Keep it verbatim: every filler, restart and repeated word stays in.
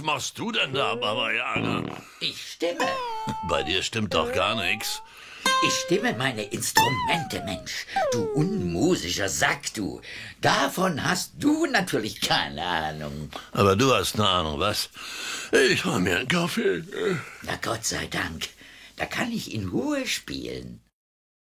machst du denn da, Baba Yaga? Ich stimme. Bei dir stimmt doch gar nichts. Ich stimme meine Instrumente, Mensch. Du unmusischer Sack, du. Davon hast du natürlich keine Ahnung. Aber du hast eine Ahnung, was? Ich hol mir einen Kaffee. Na Gott sei Dank. Da kann ich in Ruhe spielen.